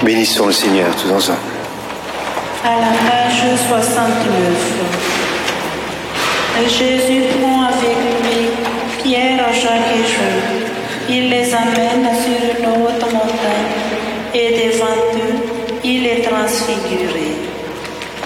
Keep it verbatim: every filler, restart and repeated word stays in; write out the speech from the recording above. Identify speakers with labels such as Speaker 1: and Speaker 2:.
Speaker 1: Bénissons le Seigneur tous ensemble.
Speaker 2: À la page soixante-neuf. Et Jésus prend avec lui Pierre, Jacques et Jean. Il les amène